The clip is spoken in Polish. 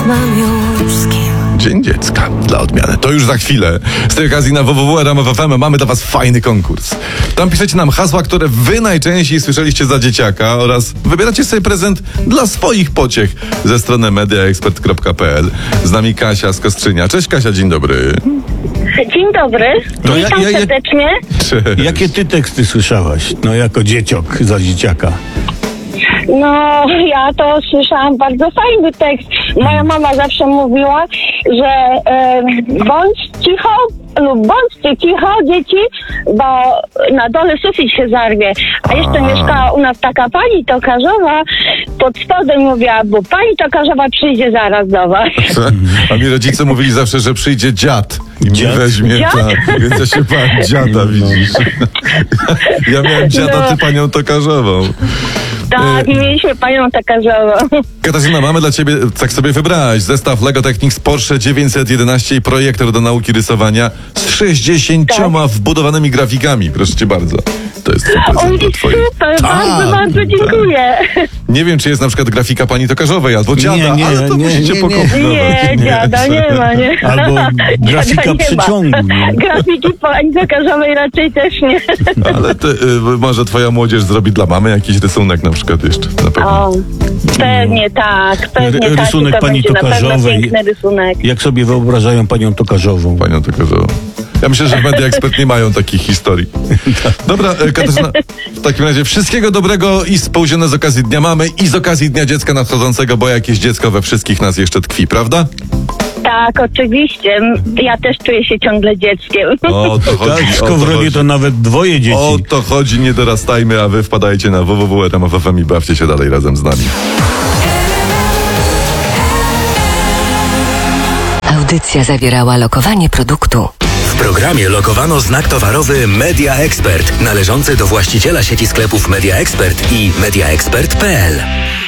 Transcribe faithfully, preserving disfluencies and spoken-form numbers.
mam już z kim. Dzień Dziecka dla odmiany. To już za chwilę. Z tej okazji na w w w kropka r m f m mamy dla was fajny konkurs. Tam piszecie nam hasła, które wy najczęściej słyszeliście za dzieciaka oraz wybieracie sobie prezent dla swoich pociech ze strony media expert kropka p l. Z nami Kasia z Kostrzynia. Cześć Kasia, dzień dobry. Dzień dobry, No ja- witam ja- ja- serdecznie. Cześć. Jakie ty teksty słyszałaś? No jako dzieciok za dzieciaka. No, ja to słyszałam bardzo fajny tekst. Moja mama zawsze mówiła, że e, bądź cicho lub bądźcie cicho, dzieci, bo na dole sufit się zarwie. A jeszcze mieszkała u nas taka pani tokarzowa, pod spodem mówiła, bo pani tokarzowa przyjdzie zaraz do was. A mi rodzice mówili zawsze, że przyjdzie dziad i mnie Dziad? weźmie, Dziad? tak. Więc ja się bałem dziada, widzisz. Ja miałem dziada, ty panią tokarzową. Tak, i mieliśmy panią tokarzową. Katarzyna, mamy dla ciebie, tak sobie wybrałaś, zestaw Lego Technics Porsche dziewięćset jedenaście i projektor do nauki rysowania z sześćdziesięcioma wbudowanymi grafikami. Proszę cię bardzo. To jest twój prezent Oj, dla twojej. super, bardzo, bardzo dziękuję. Nie wiem, czy jest na przykład grafika pani tokarzowej albo dziada, Nie, nie, ale to nie, musicie nie, nie. pokombinować. Nie, dziada nie ma, nie. Albo Dziada grafika nie ma. przyciągu. Nie? Grafiki pani tokarzowej raczej też nie. Ale ty, y, może twoja młodzież zrobi dla mamy jakiś rysunek na przykład jeszcze, na pewno. O, pewnie tak, pewnie Ry- tak. rysunek i to pani będzie na pewno tokarzowej. piękny rysunek. Jak sobie wyobrażają panią tokarzową? Panią tokarzową. Ja myślę, że w Media Expert nie mają takich historii. Dobra, e, Katarzyna, w takim razie wszystkiego dobrego i spełnione z okazji Dnia Mamy i z okazji Dnia Dziecka nadchodzącego, bo jakieś dziecko we wszystkich nas jeszcze tkwi, prawda? Tak, oczywiście. Ja też czuję się ciągle dzieckiem. O to chodzi. Tak, w o to Skowronie chodzi. to nawet dwoje dzieci. O to chodzi, nie dorastajmy, a wy wpadajcie na w w w kropka r m f f m i bawcie się dalej razem z nami. Audycja zawierała lokowanie produktu. W programie lokowano znak towarowy Media Expert, należący do właściciela sieci sklepów Media Expert i media expert kropka p l.